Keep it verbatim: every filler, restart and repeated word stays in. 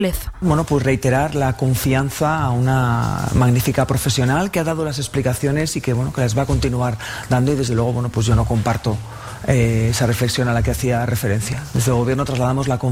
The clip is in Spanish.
Bueno, pues reiterar la confianza a una magnífica profesional que ha dado las explicaciones y que, bueno, que las va a continuar dando, y desde luego, bueno, pues yo no comparto eh, esa reflexión a la que hacía referencia. Desde el Gobierno trasladamos la confianza